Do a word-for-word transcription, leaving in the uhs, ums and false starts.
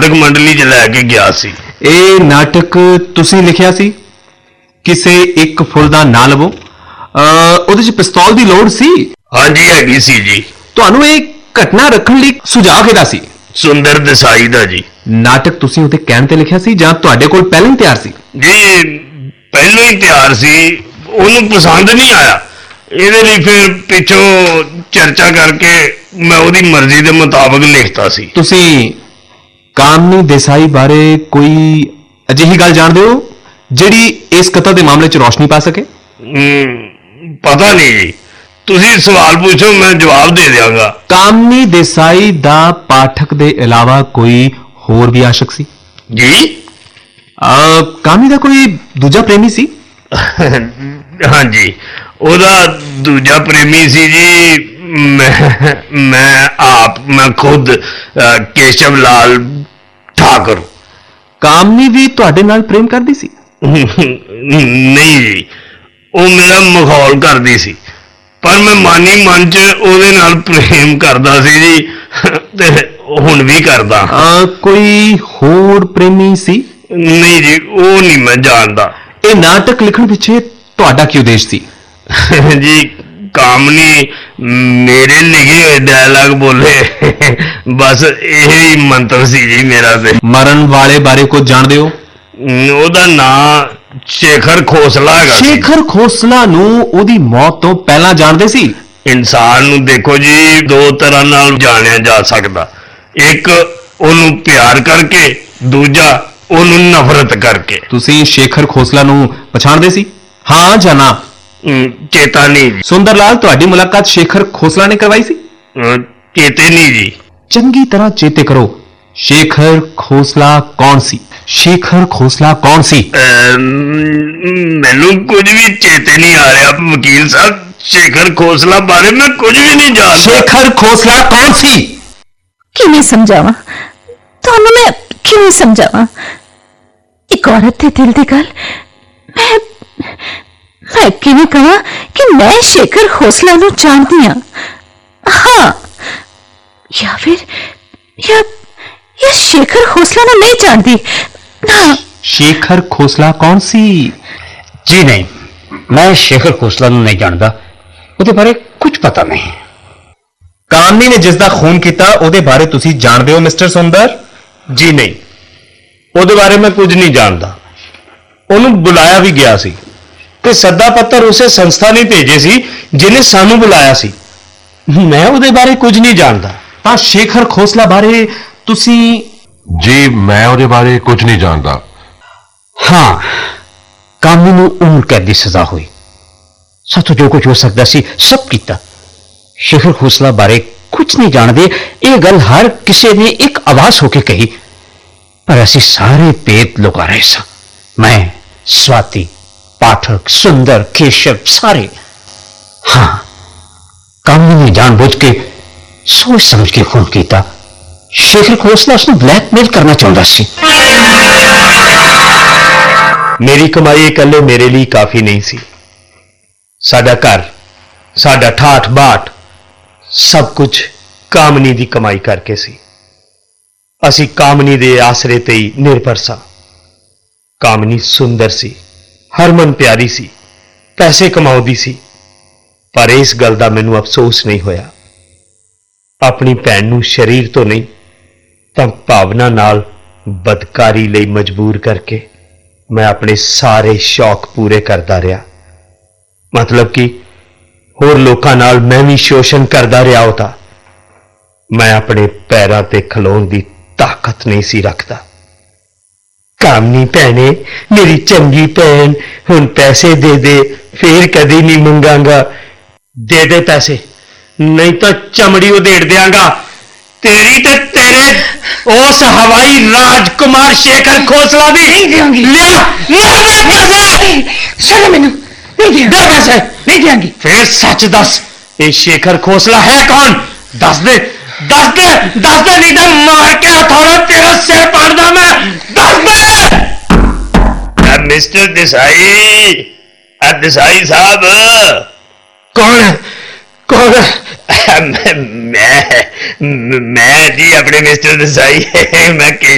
नाटक मंडली च लैके गया सी। ਇਹ ਨਾਟਕ ਤੁਸੀਂ ਲਿਖਿਆ ਸੀ? ਕਿਸੇ ਇੱਕ ਫੁੱਲ ਦਾ ਨਾਂ ਲਵੋ। ਉਹਦੇ 'ਚ ਪਿਸਤੌਲ ਦੀ ਲੋੜ ਸੀ? ਹਾਂਜੀ हैगी सी जी। ਤੁਹਾਨੂੰ ਇਹ ਘਟਨਾ ਰੱਖਣ ਲਈ ਸੁਝਾਅ ਕਿਹਦਾ ਸੀ? सुंदर देसाई दा जी। ਨਾਟਕ ਤੁਸੀਂ ਉਹਦੇ ਕਹਿਣ ਤੇ ਲਿਖਿਆ ਸੀ ਜਾਂ ਤੁਹਾਡੇ ਕੋਲ ਪਹਿਲਾਂ ਹੀ ਤਿਆਰ ਸੀ? जी पहलों ही तैयार सी, ਉਹਨੂੰ पसंद नहीं आया। ਇਹਦੇ ਲਈ ਫਿਰ ਪਿੱਛੋਂ ਚਰਚਾ ਕਰਕੇ ਮੈਂ ਉਹਦੀ ਮਰਜ਼ੀ ਦੇ ਮੁਤਾਬਕ ਲਿਖਤਾ ਸੀ। ਤੁਸੀਂ ਕਾਮਨੀ ਦੇਸਾਈ ਬਾਰੇ ਕੋਈ ਅਜਿਹੀ ਗੱਲ ਜਾਣਦੇ ਹੋ ਜਿਹੜੀ ਇਸ ਕਥਾ ਦੇ ਮਾਮਲੇ 'ਚ ਰੋਸ਼ਨੀ ਪਾ ਸਕੇ? ਪਤਾ ਨਹੀਂ ਜੀ, ਤੁਸੀਂ ਸਵਾਲ ਪੁੱਛੋ ਮੈਂ ਜਵਾਬ ਦੇ ਦਿਆਂਗਾ। ਕਾਮਨੀ ਦੇਸਾਈ ਦਾ ਪਾਠਕ ਦੇ ਇਲਾਵਾ ਕੋਈ ਹੋਰ ਵੀ ਆਸ਼ਕ ਸੀ ਜੀ? ਕਾਮਨੀ ਦਾ ਕੋਈ ਦੂਜਾ ਪ੍ਰੇਮੀ ਸੀ? ਹਾਂਜੀ, ਉਹਦਾ ਦੂਜਾ ਪ੍ਰੇਮੀ ਸੀ ਜੀ ਮੈਂ ਮੈਂ ਆਪ ਮੈਂ ਖੁਦ ਕੇਸ਼ਵ ਲਾਲ ਠਾਕੁਰ। ਕਾਮਨੀ ਵੀ ਤੁਹਾਡੇ ਨਾਲ ਪ੍ਰੇਮ ਕਰਦੀ ਸੀ? ਨਹੀਂ ਜੀ, ਉਹ ਮੇਰਾ ਮਖੌਲ ਕਰਦੀ ਸੀ, ਪਰ ਮੈਂ ਮਾਨੀ ਮਨ 'ਚ ਉਹਦੇ ਨਾਲ ਪ੍ਰੇਮ ਕਰਦਾ ਸੀ ਜੀ, ਤੇ ਹੁਣ ਵੀ ਕਰਦਾ। ਕੋਈ ਹੋਰ ਪ੍ਰੇਮੀ ਸੀ? ਨਹੀਂ ਜੀ, ਉਹ ਨਹੀਂ ਮੈਂ ਜਾਣਦਾ। ਇਹ ਨਾਟਕ ਲਿਖਣ ਪਿੱਛੇ ਤੁਹਾਡਾ ਕੀ ਉਦੇਸ਼ ਸੀ? ਜੀ ਕਾਮਨੀ ਮੇਰੇ ਲਿਖੇ ਹੋਏ ਡਾਇਲਾਗ ਬੋਲੇ, ਬਸ ਇਹ ਮੰਤਵ ਸੀ ਜੀ ਮੇਰਾ। ਤੇ ਮਰਨ ਵਾਲੇ ਬਾਰੇ ਕੁਝ ਜਾਣਦੇ ਹੋ? ਉਹਦਾ ਨਾਂ ਸ਼ੇਖਰ ਖੋਸਲਾ ਹੈਗਾ। ਸ਼ੇਖਰ ਖੋਸਲਾ ਨੂੰ ਉਹਦੀ ਮੌਤ ਤੋਂ ਪਹਿਲਾਂ ਜਾਣਦੇ ਸੀ? ਇਨਸਾਨ ਨੂੰ ਦੇਖੋ ਜੀ ਦੋ ਤਰ੍ਹਾਂ ਨਾਲ ਜਾਣਿਆ ਜਾ ਸਕਦਾ, ਇੱਕ ਉਹਨੂੰ ਪਿਆਰ ਕਰਕੇ, ਦੂਜਾ ਉਹਨੂੰ ਨਫ਼ਰਤ ਕਰਕੇ। ਤੁਸੀਂ ਸ਼ੇਖਰ ਖੋਸਲਾ ਨੂੰ ਪਛਾਣਦੇ ਸੀ? ਹਾਂ ਜਾਂ ਨਾ? ਚੇਤਾ ਨਹੀਂ ਜੀ। ਸੁੰਦਰ ਲਾਲ, ਤੁਹਾਡੀ ਮੁਲਾਕਾਤ ਸ਼ੇਖਰ ਖੋਸਲਾ ਨੇ ਕਰਵਾਈ ਸੀ? ਚੇਤੇ ਨਹੀਂ ਜੀ। ਚੰਗੀ ਤਰ੍ਹਾਂ ਚੇਤੇ ਕਰੋ, ਸ਼ੇਖਰ ਖੋਸਲਾ ਕੌਣ ਸੀ? ਸ਼ੇਖਰ ਖੋਸਲਾ ਕੌਣ ਸੀ? ਮੈਨੂੰ ਕੁਝ ਵੀ ਚੇਤੇ ਨਹੀਂ ਆ ਰਿਹਾ ਵਕੀਲ ਸਾਹਿਬ। ਸ਼ੇਖਰ ਖੋਸਲਾ ਬਾਰੇ ਮੈਂ ਕੁਝ ਵੀ ਨਹੀਂ ਜਾਣਦਾ। ਸ਼ੇਖਰ ਖੋਸਲਾ ਕੌਣ ਸੀ? ਕਿਵੇਂ ਸਮਝਾਵਾਂ ਤੁਹਾਨੂੰ ਮੈਂ, ਕਿਵੇਂ ਸਮਝਾਵਾਂ? ਇੱਕ ਔਰਤ ਦੇ ਦਿਲ ਦੀ ਗੱਲ ਮੈਂ ਮੈਂ ਕਿਵੇਂ ਕਹਾਂ ਕਿ ਮੈਂ ਸ਼ੇਖਰ ਖੋਸਲਾ ਨੂੰ ਜਾਣਦੀ ਹਾਂ? ਹਾਂ, ਜਾਂ ਫਿਰ ਜਾਂ ਜਾਂ ਸ਼ੇਖਰ ਖੋਸਲਾ ਨੂੰ ਨਹੀਂ ਜਾਣਦੀ ਨਾ। ਸ਼ੇਖਰ ਖੋਸਲਾ ਕੌਣ ਸੀ? ਜੀ ਨਹੀਂ, ਮੈਂ ਸ਼ੇਖਰ ਖੋਸਲਾ ਨੂੰ ਨਹੀਂ ਜਾਣਦਾ, ਉਹਦੇ ਬਾਰੇ ਕੁਝ ਪਤਾ ਨਹੀਂ। ਕਾਮਨੀ ਨੇ ਜਿਸ ਦਾ ਖੂਨ ਕੀਤਾ ਉਹਦੇ ਬਾਰੇ ਤੁਸੀਂ ਜਾਣਦੇ ਹੋ ਮਿਸਟਰ ਸੁੰਦਰ? ਜੀ ਨਹੀਂ, ਉਹਦੇ ਬਾਰੇ ਮੈਂ ਕੁਝ ਨਹੀਂ ਜਾਣਦਾ। ਉਹਨੂੰ ਬੁਲਾਇਆ ਵੀ ਗਿਆ ਸੀ ਤੇ ਸੱਦਾ ਪੱਤਰ ਉਸੇ ਸੰਸਥਾ ਨੇ ਭੇਜੇ ਸੀ ਜਿਹਨੇ ਸਾਨੂੰ ਬੁਲਾਇਆ ਸੀ। ਮੈਂ ਉਹਦੇ ਬਾਰੇ ਕੁਝ ਨਹੀਂ ਜਾਣਦਾ। ਤਾਂ ਸ਼ੇਖਰ ਖੋਸਲਾ ਬਾਰੇ ਤੁਸੀਂ? ਜੀ ਮੈਂ ਉਹਦੇ ਬਾਰੇ ਕੁਝ ਨਹੀਂ ਜਾਣਦਾ। ਹਾਂ, ਕਾਮਨੀ ਨੂੰ ਉਮਰ ਕੈਦ ਦੀ ਸਜ਼ਾ ਹੋਈ। ਸਾਥੋਂ ਜੋ ਕੁਝ ਹੋ ਸਕਦਾ ਸੀ ਸਭ ਕੀਤਾ। ਸ਼ੇਖਰ ਖੋਸਲਾ ਬਾਰੇ ਕੁਝ ਨਹੀਂ ਜਾਣਦੇ, ਇਹ ਗੱਲ ਹਰ ਕਿਸੇ ਨੇ ਇੱਕ ਆਵਾਜ਼ ਹੋ ਕੇ ਕਹੀ, ਪਰ ਅਸੀਂ ਸਾਰੇ ਭੇਦ ਲੁਕਾ ਰਹੇ ਸਾਂ। ਮੈਂ, ਸਵਾਤੀ, ਪਾਠਕ, ਸੁੰਦਰ, ਕੇਸ਼ਵ, ਸਾਰੇ। ਹਾਂ, ਕਾਮਨੀ ਨੇ ਜਾਣਬੁੱਝ ਕੇ ਸੋਚ ਸਮਝ ਕੇ ਖੂਨ ਕੀਤਾ। ਸ਼ੇਖਰ ਖੋਸਲਾ ਉਸਨੂੰ ਬਲੈਕਮੇਲ ਕਰਨਾ ਚਾਹੁੰਦਾ ਸੀ। ਮੇਰੀ ਕਮਾਈ ਇਕੱਲੇ ਮੇਰੇ ਲਈ ਕਾਫੀ ਨਹੀਂ ਸੀ। ਸਾਡਾ ਘਰ, ਸਾਡਾ ਠਾਠ ਬਾਠ, ਸਭ ਕੁਝ ਕਾਮਨੀ ਦੀ ਕਮਾਈ ਕਰਕੇ ਸੀ। ਅਸੀਂ ਕਾਮਨੀ ਦੇ ਆਸਰੇ ਤੇ ਹੀ ਨਿਰਭਰ ਸਾਂ। ਕਾਮਨੀ ਸੁੰਦਰ ਸੀ, ਹਰਮਨ ਪਿਆਰੀ ਸੀ, ਪੈਸੇ ਕਮਾਉਂਦੀ ਸੀ, ਪਰ ਇਸ ਗੱਲ ਦਾ ਮੈਨੂੰ ਅਫਸੋਸ ਨਹੀਂ ਹੋਇਆ। ਆਪਣੀ ਭੈਣ ਨੂੰ ਸਰੀਰ ਤੋਂ ਨਹੀਂ ਤਾਂ ਭਾਵਨਾ ਨਾਲ ਬਦਕਾਰੀ ਲਈ ਮਜਬੂਰ ਕਰਕੇ ਮੈਂ ਆਪਣੇ ਸਾਰੇ ਸ਼ੌਕ ਪੂਰੇ ਕਰਦਾ ਰਿਹਾ। ਮਤਲਬ ਕਿ ਹੋਰ ਲੋਕਾਂ ਨਾਲ ਮੈਂ ਵੀ ਸ਼ੋਸ਼ਣ ਕਰਦਾ ਰਿਹਾ ਹੁੰਦਾ। ਮੈਂ ਆਪਣੇ ਪੈਰਾਂ ਤੇ ਖਲੋਣ ਦੀ ਤਾਕਤ ਨਹੀਂ ਸੀ ਰੱਖਦਾ। ਕਾਮਨੀ ਭੈਣੇ, ਮੇਰੀ ਚੰਗੀ ਭੈਣ, ਹੁਣ ਪੈਸੇ ਦੇ ਦੇ, ਫੇਰ ਕਦੀ ਨਹੀਂ ਮੰਗਾਂਗਾ। ਦੇ ਦੇ ਪੈਸੇ, ਨਹੀਂ ਤਾਂ ਚਮੜੀ ਉਧੇੜ ਦਿਆਂਗਾ ਤੇਰੀ ਤੇ ਤੇਰੇ ਉਸ ਹਵਾਈ ਰਾਜਕੁਮਾਰ ਸ਼ੇਖਰ ਖੋਸਲਾ ਦੀ। ਨਹੀਂ ਦਿਆਂਗੀ। ਲਿਆ ਪੈਸੇ। ਸੁਣ ਮੈਨੂੰ, ਨਹੀਂ ਦਿਆਂਗੀ। ਦੇ ਪੈਸੇ। ਨਹੀਂ ਦਿਆਂਗੀ। ਫੇਰ ਸੱਚ ਦੱਸ, ਇਹ ਸ਼ੇਖਰ ਖੋਸਲਾ ਹੈ ਕੌਣ? ਦੱਸ ਦੇ, ਦੱਸ ਦੇ, ਦੱਸ ਦੇ, ਨਹੀਂ ਤਾਂ ਮਾਰ ਕੇ ਹਥੌੜਾ ਤੇਰਾ ਸਿਰ ਪਾੜਦਾ ਮੈਂ। ਦੱਸ ਦੇ। ਮਿਸਟਰ ਦੇਸਾਈ, ਆ ਦੇਸਾਈ ਸਾਹਿਬ। ਕੌਣ ਕੌਣ? ਮੈਂ ਮੈਂ ਜੀ ਆਪਣੇ ਮਿਸਟਰ ਦੇਸਾਈ, ਮੈਂ